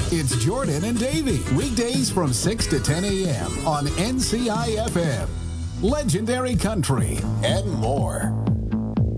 It's Jordan and Davey, weekdays from 6 to 10 a.m. on NCI FM, Legendary Country, and more.